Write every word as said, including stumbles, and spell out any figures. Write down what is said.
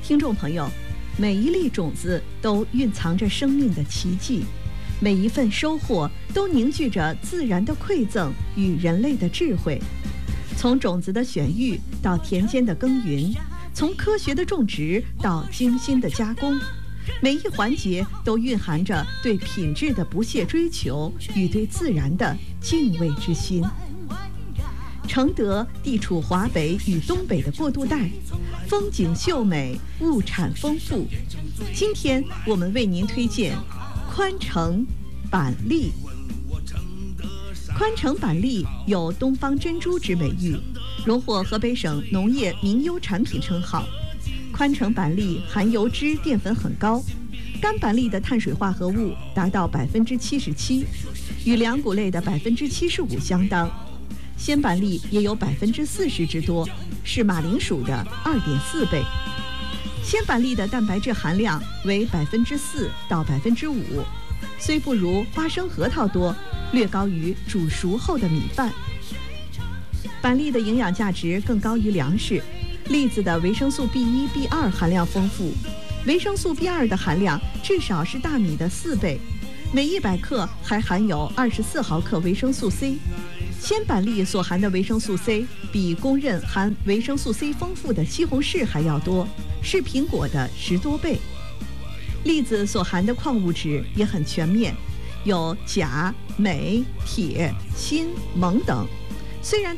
听众朋友，每一粒种子都蕴藏着生命的奇迹，每一份收获都凝聚着自然的馈赠与人类的智慧。从种子的选育到田间的耕耘，从科学的种植到精心的加工，每一环节都蕴含着对品质的不懈追求与对自然的敬畏之心。承德地处华北与东北的过渡带，风景秀美，物产丰富。今天我们为您推荐宽城板栗。宽城板栗有东方珍珠之美誉，荣获河北省农业名优产品称号。宽城板栗含油脂淀粉很高，干板栗的碳水化合物达到百分之七十七，与粮谷类的百分之七十五相当。鲜板栗也有百分之四十之多，是马铃薯的二点四倍。鲜板栗的蛋白质含量为百分之四到百分之五，虽不如花生核桃多，略高于煮熟后的米饭。板栗的营养价值更高于粮食，栗子的维生素 B 一、B 二含量丰富，维生素 B 二的含量至少是大米的四倍，每一百克还含有二十四毫克维生素 C。鲜板栗所含的维生素 C 比公认含维生素 C 丰富的西红柿还要多，是苹果的十多倍。栗子所含的矿物质也很全面，有钾、镁、铁、锌、锰等。虽然